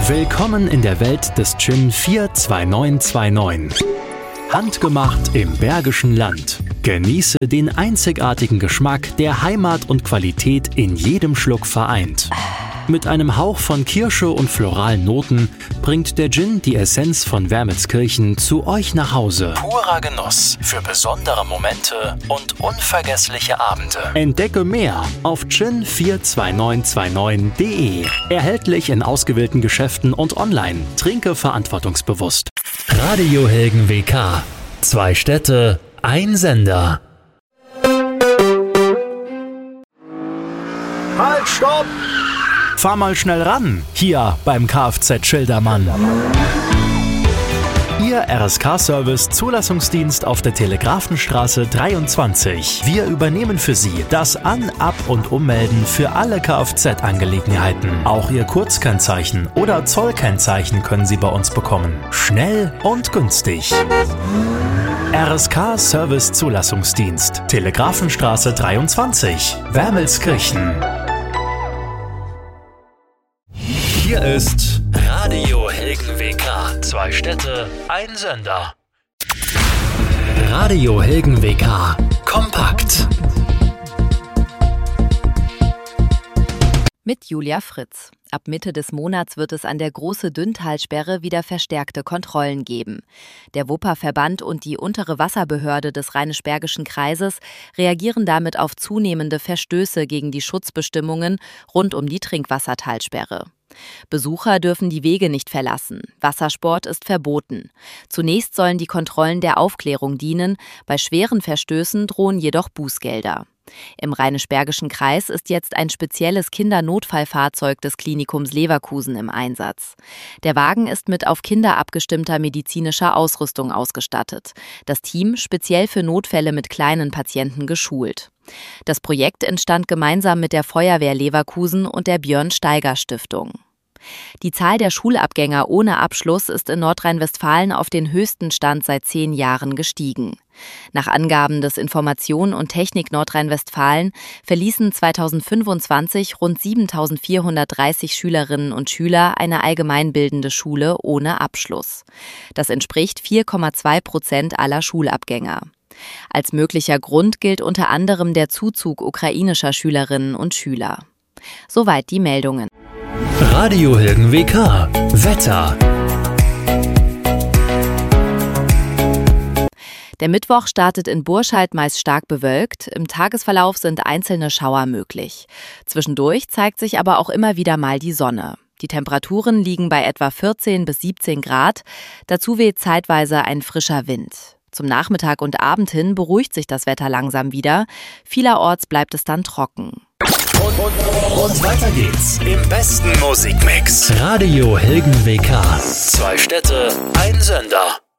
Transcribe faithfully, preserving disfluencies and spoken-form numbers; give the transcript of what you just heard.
Willkommen in der Welt des Gin vier zwei neun zwei neun. Handgemacht im Bergischen Land. Genieße den einzigartigen Geschmack, der Heimat und Qualität in jedem Schluck vereint. Mit einem Hauch von Kirsche und floralen Noten bringt der Gin die Essenz von Wermelskirchen zu euch nach Hause. Purer Genuss für besondere Momente und unvergessliche Abende. Entdecke mehr auf gin vier zwei neun zwei neun punkt de. Erhältlich in ausgewählten Geschäften und online. Trinke verantwortungsbewusst. Radio Helgen W K. Zwei Städte, ein Sender. Halt, stopp! Fahr mal schnell ran, hier beim Kfz Schildermann. Ihr R S K-Service Zulassungsdienst auf der Telegrafenstraße dreiundzwanzig. Wir übernehmen für Sie das An-, Ab- und Ummelden für alle Kfz-Angelegenheiten. Auch Ihr Kurzkennzeichen oder Zollkennzeichen können Sie bei uns bekommen. Schnell und günstig. R S K-Service Zulassungsdienst. Telegrafenstraße dreiundzwanzig. Wermelskirchen. Hier ist Radio Helgen W K. Zwei Städte, ein Sender. Radio Helgen W K. Kompakt. Mit Julia Fritz. Ab Mitte des Monats wird es an der Große-Dünntalsperre wieder verstärkte Kontrollen geben. Der Wupperverband und die untere Wasserbehörde des Rheinisch-Bergischen Kreises reagieren damit auf zunehmende Verstöße gegen die Schutzbestimmungen rund um die Trinkwassertalsperre. Besucher dürfen die Wege nicht verlassen. Wassersport ist verboten. Zunächst sollen die Kontrollen der Aufklärung dienen. Bei schweren Verstößen drohen jedoch Bußgelder. Im Rheinisch-Bergischen Kreis ist jetzt ein spezielles Kindernotfallfahrzeug des Klinikums Leverkusen im Einsatz. Der Wagen ist mit auf Kinder abgestimmter medizinischer Ausrüstung ausgestattet. Das Team speziell für Notfälle mit kleinen Patienten geschult. Das Projekt entstand gemeinsam mit der Feuerwehr Leverkusen und der Björn-Steiger-Stiftung. Die Zahl der Schulabgänger ohne Abschluss ist in Nordrhein-Westfalen auf den höchsten Stand seit zehn Jahren gestiegen. Nach Angaben des Information und Technik Nordrhein-Westfalen verließen zweitausendfünfundzwanzig rund siebentausendvierhundertdreißig Schülerinnen und Schüler eine allgemeinbildende Schule ohne Abschluss. Das entspricht vier Komma zwei Prozent aller Schulabgänger. Als möglicher Grund gilt unter anderem der Zuzug ukrainischer Schülerinnen und Schüler. Soweit die Meldungen. Radio Helgen W K. Wetter. Der Mittwoch startet in Burscheid meist stark bewölkt. Im Tagesverlauf sind einzelne Schauer möglich. Zwischendurch zeigt sich aber auch immer wieder mal die Sonne. Die Temperaturen liegen bei etwa vierzehn bis siebzehn Grad. Dazu weht zeitweise ein frischer Wind. Zum Nachmittag und Abend hin beruhigt sich das Wetter langsam wieder. Vielerorts bleibt es dann trocken. Und, und, und weiter geht's im besten Musikmix. Radio Helgen W K. Zwei Städte, ein Sender.